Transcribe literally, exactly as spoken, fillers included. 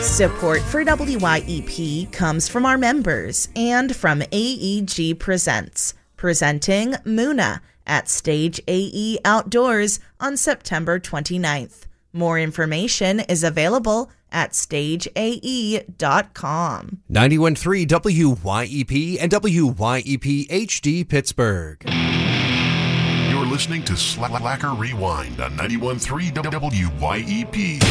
Support for W Y E P comes from our members and from A E G Presents, presenting Muna at Stage A E Outdoors on September twenty-ninth. More information is available at stage a e dot com. ninety-one point three W Y E P and W Y E P H D Pittsburgh. You're listening to Slacker Rewind on ninety-one point three W Y E P.